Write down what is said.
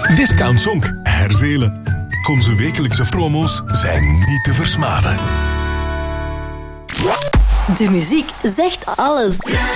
Discount Zonk, Herzelen. Onze wekelijkse promo's zijn niet te versmaden. De muziek zegt alles.